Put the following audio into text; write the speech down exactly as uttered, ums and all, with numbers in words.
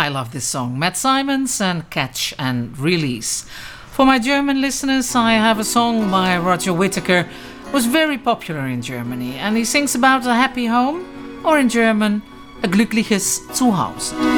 I love this song. Matt Simons and Catch and Release. For my German listeners, I have a song by Roger Whittaker. Was very popular in Germany, and he sings about a happy home, or in German, a glückliches Zuhause.